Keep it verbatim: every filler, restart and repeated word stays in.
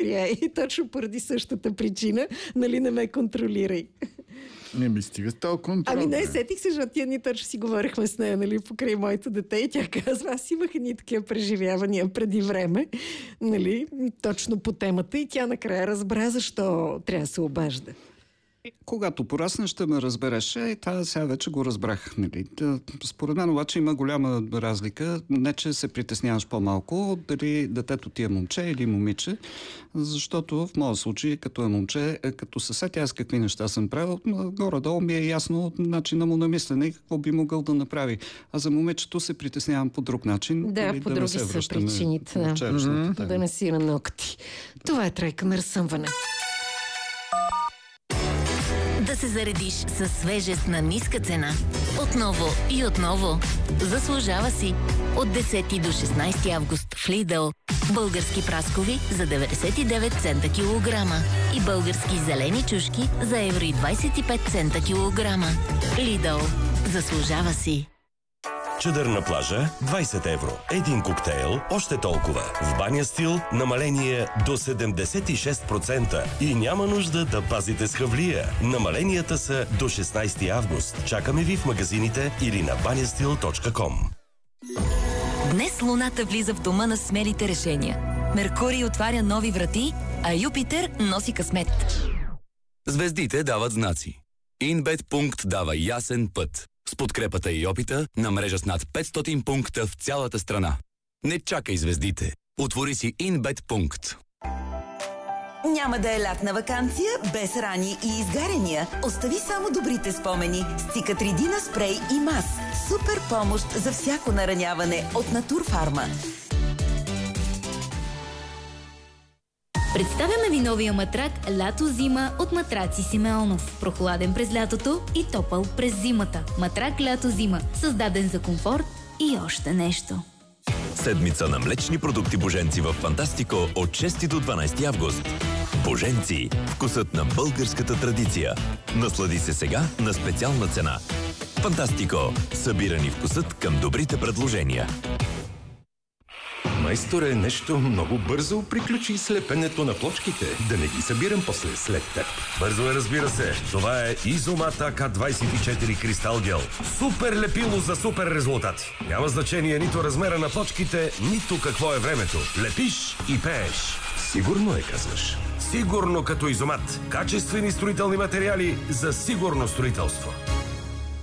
влияе. И точно поради същата причина, нали, не ме контролирай. Не ми стига с този контрол. Ами не, сетих се, защото тия ни точно си говорихме с нея, нали, покрай моето дете и тя казва, аз имах едни такива преживявания преди време, нали, точно по темата и тя накрая разбра защо трябва да се обажда. Когато порасна, ще ме разбереш. Е, това сега вече го разбрах. Нали? Според мен обаче има голяма разлика. Не, че се притесняваш по-малко, дали детето ти е момче или момиче, защото в моя случай, като е момче, като се сетя аз какви неща съм правил, горе-долу ми е ясно начина му на мислене и какво би могъл да направи. А за момичето се притеснявам по друг начин. Да, нали, по да други са причините. Да. Mm-hmm. Да не си на ногти. Това е тройка на разсъмване. Да се заредиш със свежест на ниска цена. Отново и отново. Заслужава си. От десети до шестнайсети август в Lidl. Български праскови за деветдесет и девет цента килограма. И български зелени чушки за евро и двайсет и пет цента килограма. Lidl. Заслужава си. Чадър на плажа двайсет евро. Един коктейл още толкова. В Баня Стил намаление до седемдесет и шест процента. И няма нужда да пазите с хавлия. Намаленията са до шестнайсети август. Чакаме ви в магазините или на банястил точка ком. Днес Луната влиза в дома на смелите решения. Меркурий отваря нови врати, а Юпитер носи късмет. Звездите дават знаци. Инбет пункт дава ясен път. С подкрепата и опита на мрежа с над петстотин пункта в цялата страна. Не чакай звездите. Отвори си Инбет пункт. Няма да е лятна ваканция без рани и изгаряния. Остави само добрите спомени с Цикатридина спрей и мас. Супер помощ за всяко нараняване от Натурфарма. Представяме ви новия матрак Лято-зима от Матраци Симеонов. Прохладен през лятото и топъл през зимата. Матрак Лято-зима. Създаден за комфорт и още нещо. Седмица на млечни продукти Боженци в Фантастико от шести до дванайсети август. Боженци. Вкусът на българската традиция. Наслади се сега на специална цена. Фантастико. Събирани вкусът към добрите предложения. Майсторе, нещо много бързо приключи слепенето на плочките. Да не ги събирам после след теб. Бързо е, разбира се. Това е Изомат А К двайсет и четири Кристал Гел. Супер лепило за супер резултати. Няма значение нито размера на плочките, нито какво е времето. Лепиш и пееш. Сигурно е, казваш. Сигурно като Изомат. Качествени строителни материали за сигурно строителство.